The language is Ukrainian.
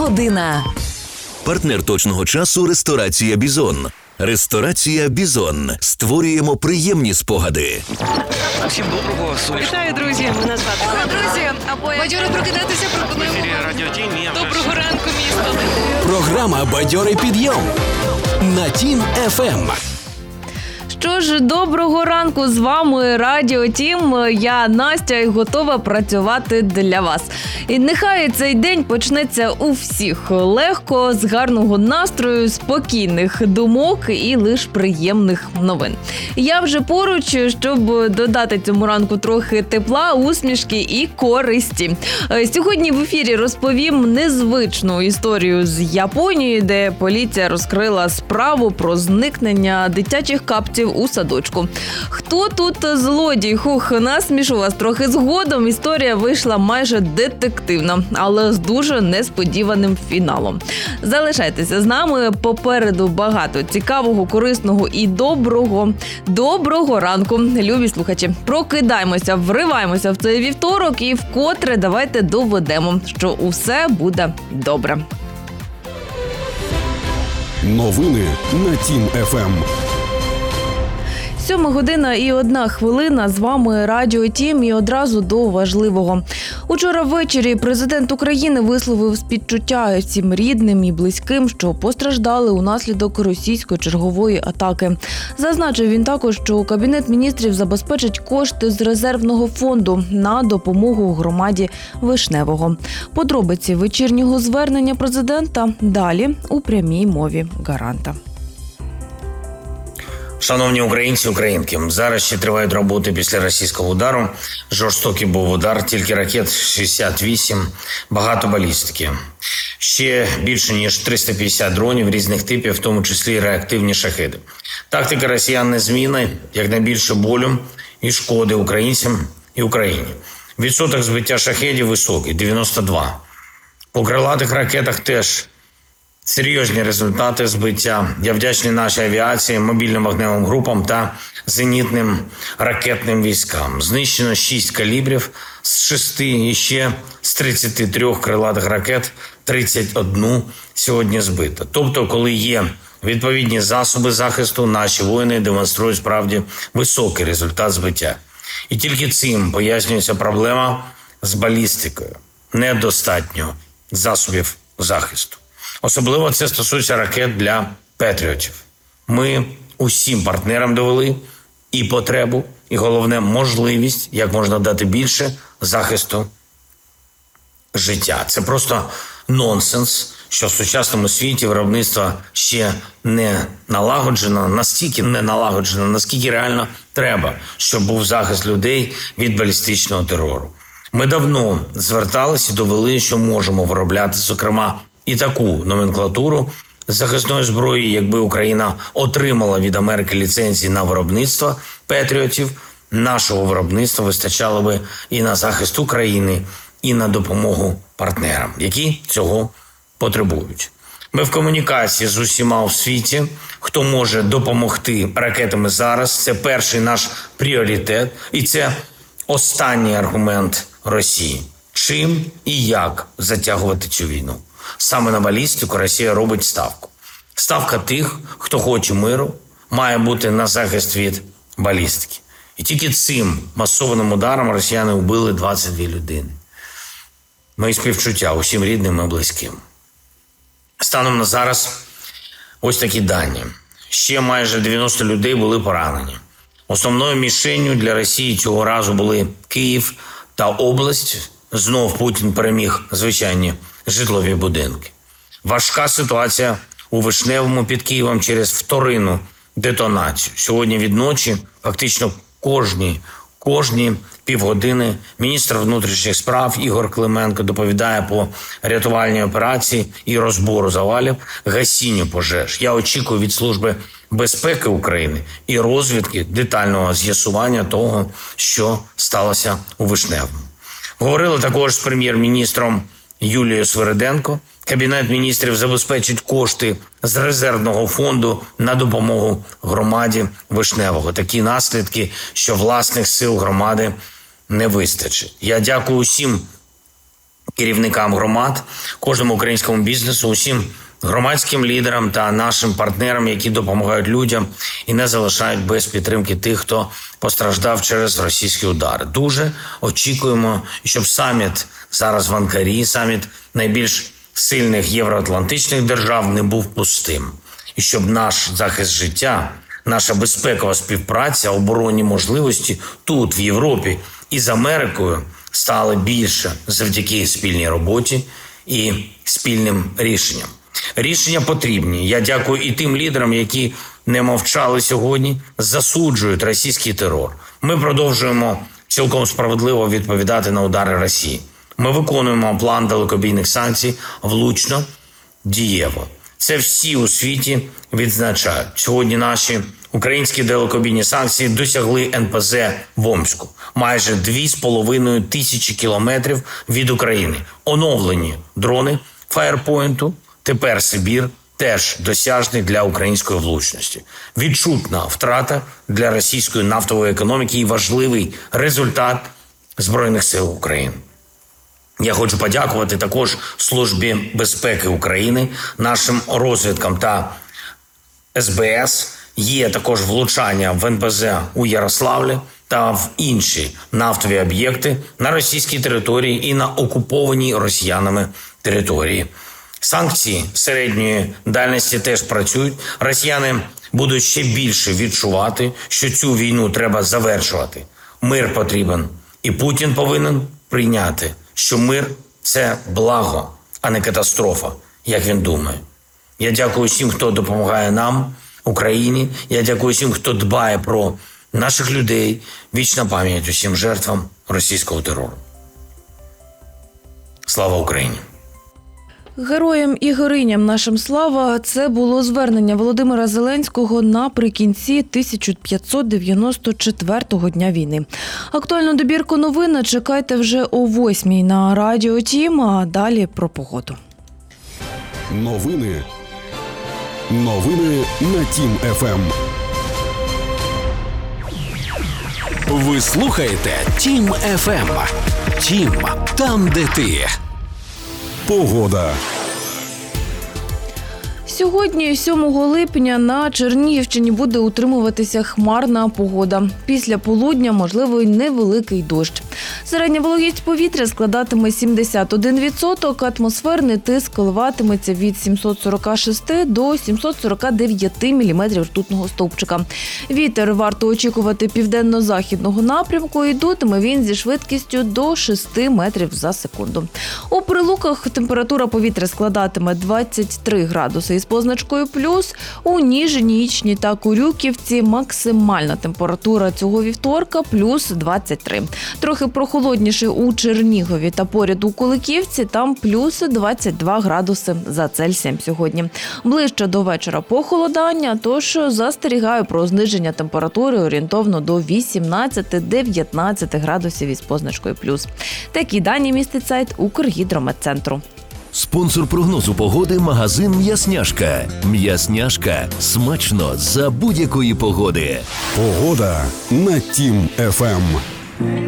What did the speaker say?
година. Партнер точного часу – ресторація «Бізон». Ресторація «Бізон». Створюємо приємні спогади. Всім доброго, сонячного. Вітаю, друзі! Мене звати Алло, друзі! Бадьоро прокидатися пропонуємо. Радіо Тім. Доброго ранку, місто! Програма «Бадьорий підйом» на Тім ФМ. Що ж, доброго ранку, з вами Радіо Тім, я Настя і готова працювати для вас. І нехай цей день почнеться у всіх легко, з гарного настрою, спокійних думок і лише приємних новин. Я вже поруч, щоб додати цьому ранку трохи тепла, усмішки і користі. Сьогодні в ефірі розповім незвичну історію з Японії, де поліція розкрила справу про зникнення дитячих капців у садочку. Хто тут злодій? Насмішу вас трохи згодом. Історія вийшла майже детективна, але з дуже несподіваним фіналом. Залишайтеся з нами, попереду багато цікавого, корисного і доброго. Доброго ранку, любі слухачі. Прокидаємося, вриваємося в цей вівторок і вкотре давайте доведемо, що усе буде добре. Новини на Тім ФМ. 7:01 з вами Радіо Тім і одразу до важливого. Учора ввечері президент України висловив співчуття всім рідним і близьким, що постраждали унаслідок російської чергової атаки. Зазначив він також, що Кабінет міністрів забезпечить кошти з резервного фонду на допомогу громаді Вишневого. Подробиці вечірнього звернення президента далі у прямій мові гаранта. Шановні українці, українки, зараз ще тривають роботи після російського удару. Жорстокий був удар, тільки ракет 68, багато балістики. Ще більше, ніж 350 дронів різних типів, в тому числі і реактивні шахеди. Тактика росіян незмінна, якнайбільше болю і шкоди українцям і Україні. Відсоток збиття шахедів високий – 92. По крилатих ракетах теж серйозні результати збиття. Я вдячний нашій авіації, мобільним вогневим групам та зенітним ракетним військам. Знищено 6 калібрів з 6 і ще з 33 крилатих ракет 31 сьогодні збито. Тобто, коли є відповідні засоби захисту, наші воїни демонструють справді високий результат збиття. І тільки цим пояснюється проблема з балістикою. Недостатньо засобів захисту. Особливо це стосується ракет для патріотів. Ми усім партнерам довели і потребу, і головне можливість, як можна дати більше захисту життя. Це просто нонсенс, що в сучасному світі виробництво ще не налагоджено, настільки не налагоджено, наскільки реально треба, щоб був захист людей від балістичного терору. Ми давно зверталися і довели, що можемо виробляти, зокрема, і таку номенклатуру захисної зброї, якби Україна отримала від Америки ліцензії на виробництво патріотів, нашого виробництва вистачало би і на захист України, і на допомогу партнерам, які цього потребують. Ми в комунікації з усіма у світі, хто може допомогти ракетами зараз. Це перший наш пріоритет, і це останній аргумент Росії. Чим і як затягувати цю війну? Саме на балістику Росія робить ставку. Ставка тих, хто хоче миру, має бути на захист від балістики. І тільки цим масованим ударом росіяни вбили 22 людини. Мої співчуття усім рідним і близьким. Станом на зараз ось такі дані. Ще майже 90 людей були поранені. Основною мішенню для Росії цього разу були Київ та область. Знов Путін переміг звичайні житлові будинки. Важка ситуація у Вишневому під Києвом через вторинну детонацію. Сьогодні від ночі фактично кожні півгодини міністр внутрішніх справ Ігор Клименко доповідає по рятувальній операції і розбору завалів, гасінню пожеж. Я очікую від Служби безпеки України і розвідки детального з'ясування того, що сталося у Вишневому. Говорили також з прем'єр-міністром Юлією Свириденко. Кабінет міністрів забезпечить кошти з резервного фонду на допомогу громаді Вишневого. Такі наслідки, що власних сил громади не вистачить. Я дякую усім керівникам громад, кожному українському бізнесу, усім громадським лідерам та нашим партнерам, які допомагають людям і не залишають без підтримки тих, хто постраждав через російські удари. Дуже очікуємо, щоб саміт зараз в Анкарі, саміт найбільш сильних євроатлантичних держав, не був пустим. І щоб наш захист життя, наша безпекова співпраця, оборонні можливості тут, в Європі і з Америкою стали більше завдяки спільній роботі і спільним рішенням. Рішення потрібні. Я дякую і тим лідерам, які не мовчали сьогодні, засуджують російський терор. Ми продовжуємо цілком справедливо відповідати на удари Росії. Ми виконуємо план далекобійних санкцій влучно, дієво. Це всі у світі відзначають. Сьогодні наші українські далекобійні санкції досягли НПЗ в Омську. Майже 2,5 тисячі кілометрів від України. Оновлені дрони Фаєрпойнту. Тепер Сибір теж досяжний для української влучності. Відчутна втрата для російської нафтової економіки і важливий результат Збройних сил України. Я хочу подякувати також Службі безпеки України, нашим розвідкам та СБС. Є також влучання в НПЗ у Ярославлі та в інші нафтові об'єкти на російській території і на окупованій росіянами території. Санкції середньої дальності теж працюють. Росіяни будуть ще більше відчувати, що цю війну треба завершувати. Мир потрібен. І Путін повинен прийняти, що мир – це благо, а не катастрофа, як він думає. Я дякую всім, хто допомагає нам, Україні. Я дякую всім, хто дбає про наших людей. Вічна пам'ять усім жертвам російського терору. Слава Україні! Героям і героїням нашим слава – це було звернення Володимира Зеленського наприкінці 1594-го дня війни. Актуальну добірку новин чекайте вже о 8-й на Радіо Тім, а далі про погоду. Новини на Тім ФМ. Ви слухаєте Тім ФМ. Тім – там, де ти. Погода. Сьогодні, 7 липня, на Чернігівщині буде утримуватися хмарна погода. Після полудня можливий невеликий дощ. Середня вологість повітря складатиме 71%, атмосферний тиск коливатиметься від 746 до 749 мм ртутного стовпчика. Вітер варто очікувати південно-західного напрямку, і дутиме він зі швидкістю до 6 метрів за секунду. У Прилуках температура повітря складатиме 23 градуси із позначкою плюс. У Ніжині, Ічні та Курюківці максимальна температура цього вівторка плюс 23. Трохи прохолодніше у Чернігові та поряд у Куликівці, там плюс 22 градуси за Цельсієм сьогодні. Ближче до вечора похолодання, тож застерігаю про зниження температури орієнтовно до 18-19 градусів із позначкою плюс. Такі дані містить сайт Укргідрометцентру. Спонсор прогнозу погоди – магазин «М'ясняшка». «М'ясняшка» – смачно за будь-якої погоди. Погода на Тім ФМ.